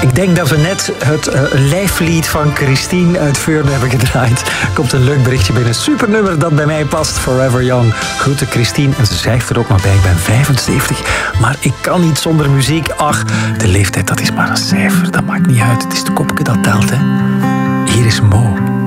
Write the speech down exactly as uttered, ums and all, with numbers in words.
Ik denk dat we net het uh, lijflied van Christine uit Veurne hebben gedraaid. Er komt een leuk berichtje binnen. Super nummer dat bij mij past. Forever Young. Groeten Christine. En ze schrijft er ook nog bij. Ik ben vijfenzeventig. Maar ik kan niet zonder muziek. Ach, de leeftijd dat is maar een cijfer. Dat maakt niet uit. Het is de kopje dat telt, hè. Hier is Mo.